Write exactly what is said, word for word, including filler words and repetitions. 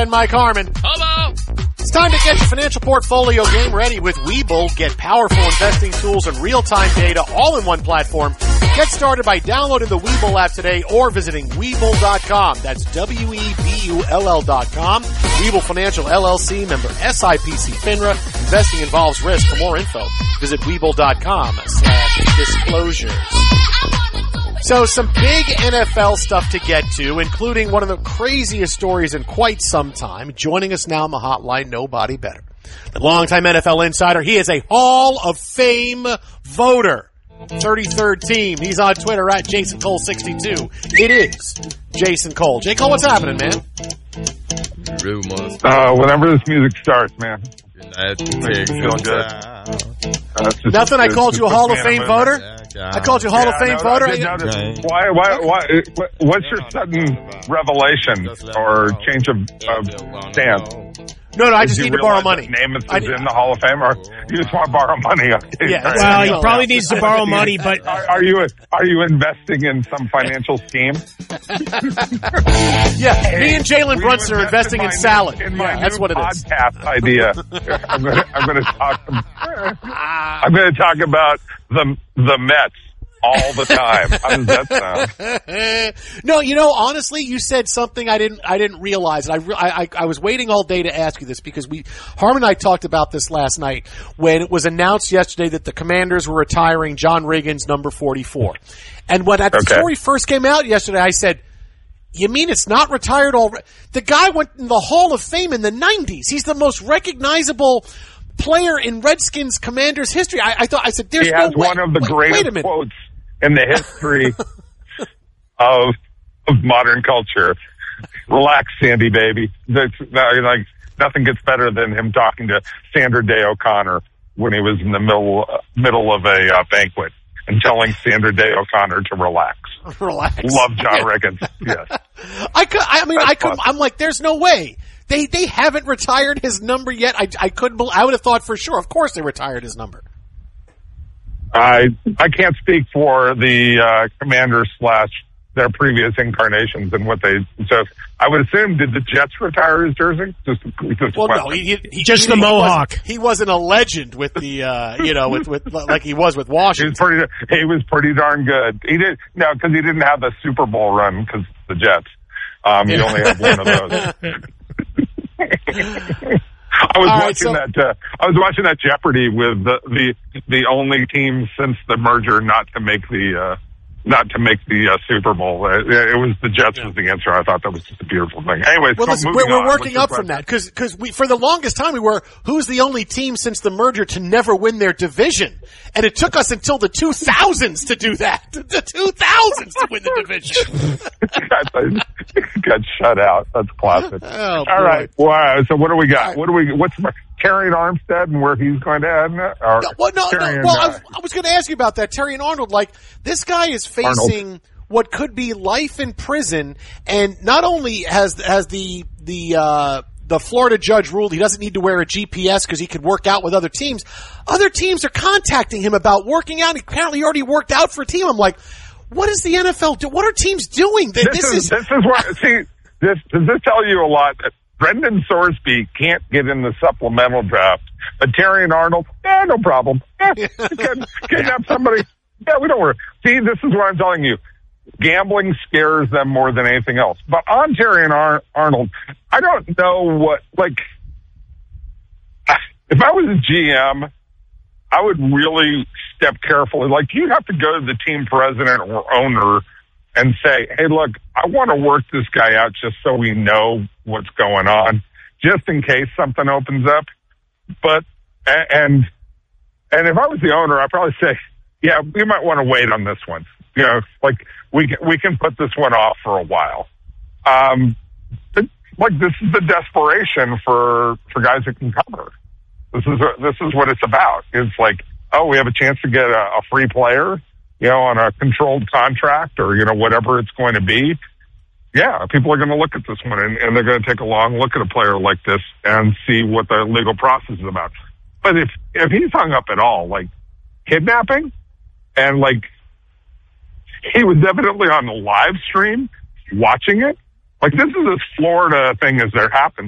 And Mike Harmon. Hello. It's time to get your financial portfolio game ready with Webull. Get powerful investing tools and real-time data all in one platform. Get started by downloading the Webull app today or visiting Webull dot com. That's W E B U L L dot com. Webull Financial L L C, member S I P C FINRA. Investing involves risk. For more info, visit Webull dot com slash disclosures. So some big N F L stuff to get to, including one of the craziest stories in quite some time. Joining us now on the hotline, nobody better. The longtime N F L insider, he is a Hall of Fame voter. thirty-third team. He's on Twitter at Jason Cole sixty-two. It is Jason Cole. J. Cole, what's happening, man? Rumors. Uh, whenever this music starts, man. Makes me feel good. Uh, just, Nothing. I called you a Hall of Fame voter. Yeah, I called you a Hall yeah, of Fame no, voter. I did notice. Why? Why? Why? What's your sudden revelation or change of, of stance? No, no, I Did just you need to borrow realize money. that Namath I is did- in the Hall of Fame, or you just want to borrow money? Okay. Yeah, All that's- right. Well, he probably needs to borrow money, but Are, are you are you investing in some financial scheme? Yeah, me and Jalen We Brunson are invested investing in my salad. new- in my Yeah, that's new what it is. podcast idea. I'm going to I'm going to talk. I'm going to talk about the the Mets all the time. How does that sound? No, you know, honestly, you said something I didn't, I didn't realize. And I, re- I, I, I was waiting all day to ask you this because we, Harmon and I talked about this last night when it was announced yesterday that the Commanders were retiring John Riggins, number forty-four. And when that Okay. story first came out yesterday, I said, you mean it's not retired already? The guy went in the Hall of Fame in the nineties. He's the most recognizable player in Redskins Commanders history. I, I thought, I said, there's He no has way. one of the Wait, greatest wait a minute. quotes in the history of of modern culture. Relax, Sandy, baby. That's like nothing gets better than him talking to Sandra Day O'Connor when he was in the middle uh, middle of a uh, banquet and telling Sandra Day O'Connor to relax. Relax. Love John Riggins. Yes. I could. I mean, That's I could. fun. I'm like, there's no way they they haven't retired his number yet. I I couldn't. bel- I would have thought for sure. Of course, they retired his number. I I can't speak for the uh, Commanders slash their previous incarnations and what they. So I would assume, did the Jets retire his jersey? Just, just a Well, no, question. he, he, he Just he, the he mohawk. Wasn't, he wasn't a legend with the, uh, you know, with with like he was with He was Washington. pretty. He was pretty darn good. He did no because he didn't have the Super Bowl run because the Jets. Um, he only had one of those. I was All right, watching so- that. Uh, I was watching that Jeopardy with the the, the only team since the merger not to make the uh, not to make the uh, Super Bowl. Uh, it was the Jets was the answer. I thought that was just a beautiful thing. Anyways, Well, so listen, moving we're, we're on. working What's up your from question? that because because we for the longest time we were who's the only team since the merger to never win their division, and it took us until the two thousands to do that. The two thousands to win the division. got, got shut out. That's classic. Oh, All boy. right. Wow. So what do we got? All right. What do we? What's Terry Armstead and where he's going to end? Or No, well, no, Terry no. and, Well, I uh, was, I was going to ask you about that, Terry and Arnold. Like, this guy is facing Arnold. what could be life in prison, and not only has has the the uh, the Florida judge ruled he doesn't need to wear a G P S because he could work out with other teams. Other teams are contacting him about working out. He apparently already worked out for a team. I'm like, what is the N F L do? What are teams doing? This, This, is, this is what, see, this, does this tell you a lot? Brendan Sorsby can't get in the supplemental draft, but Terry and Arnold, eh, no problem. Eh, kid- kidnap somebody. Yeah, we don't worry. See, this is what I'm telling you. Gambling scares them more than anything else. But on Terry and Ar- Arnold, I don't know what, like, if I was a G M, I would really step carefully. Like, you have to go to the team president or owner and say, hey, look, I want to work this guy out just so we know what's going on, just in case something opens up. But, and, and if I was the owner, I'd probably say, yeah, we might want to wait on this one. You know, like, we can, we can put this one off for a while. Um, but, like, this is the desperation for, for guys that can cover. This is, a, this is what it's about. It's like, oh, we have a chance to get a, a free player, you know, on a controlled contract or, you know, whatever it's going to be. Yeah, people are going to look at this one and, and they're going to take a long look at a player like this and see what the legal process is about. But if, if he's hung up at all, like kidnapping and like he was evidently on the live stream watching it, like this is as Florida thing as there happens.